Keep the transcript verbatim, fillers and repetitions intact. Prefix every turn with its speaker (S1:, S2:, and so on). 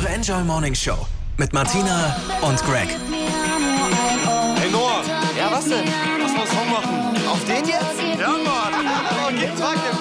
S1: Eure Enjoy Morning Show mit Martina und Greg.
S2: Hey Noah,
S3: Ja, was denn?
S2: lass mal einen Song machen.
S3: Auf den jetzt?
S2: Ja, Mann.